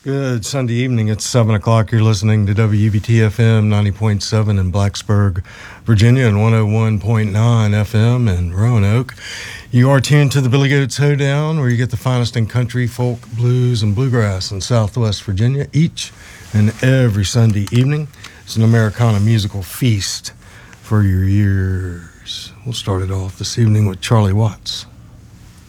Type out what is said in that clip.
Good Sunday evening. It's 7 o'clock. You're listening to WVT FM 90.7 in Blacksburg, Virginia, and 101.9 FM in Roanoke. You are tuned to the Billy Goats Hoedown, where you get the finest in country, folk, blues, and bluegrass in Southwest Virginia each and every Sunday evening. It's an Americana musical feast for your ears. We'll start it off this evening with Charlie Watts.